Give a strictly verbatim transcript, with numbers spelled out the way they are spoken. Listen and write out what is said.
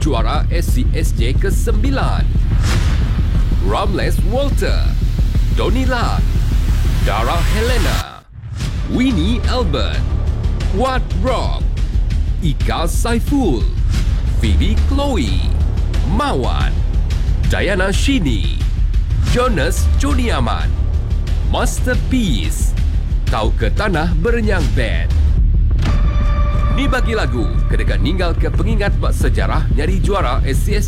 juara S C S J kesembilan. Ramles Walter, Donny Lat, Dara Helena, Winnie Albert, Wat Rock, Ika Saiful, Phoebe Chloe, Mawan, Diana Shini, Jonas Joniaman, Masterpiece, Tau ke Tanah Berenyang Band. Ni bagi lagu kedekat ninggal ke pengingat bak sejarah nyari juara S C S